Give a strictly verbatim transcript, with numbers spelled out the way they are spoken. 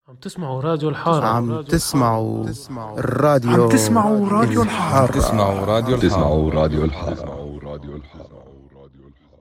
عم تسمعوا راديو الحارة. عم تسمعوا الراديو عم تسمعوا راديو الحارة. الحارة. تسمعوا راديو الحارة. تسمعوا راديو الحارة.